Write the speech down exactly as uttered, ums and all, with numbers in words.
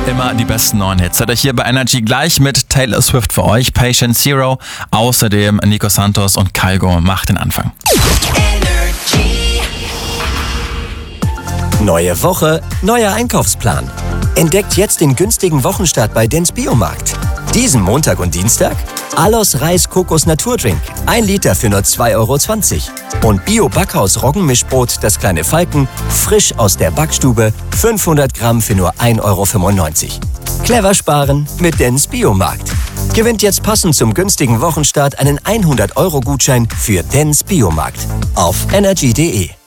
Immer die besten neuen Hits. Seid ihr hier bei Energy gleich mit Taylor Swift für euch, Patient Zero. Außerdem Nico Santos und Kygo macht den Anfang. Energy. Neue Woche, neuer Einkaufsplan. Entdeckt jetzt den günstigen Wochenstart bei Dens Biomarkt. Diesen Montag und Dienstag Alos Reis Kokos Naturdrink. ein Liter für nur zwei Euro zwanzig. Und Bio-Backhaus Roggenmischbrot, das kleine Falken, frisch aus der Backstube, fünfhundert Gramm für nur ein Euro fünfundneunzig. Clever sparen mit Dens Biomarkt. Gewinnt jetzt passend zum günstigen Wochenstart einen hundert Euro Gutschein für Dens Biomarkt. Auf energy punkt de.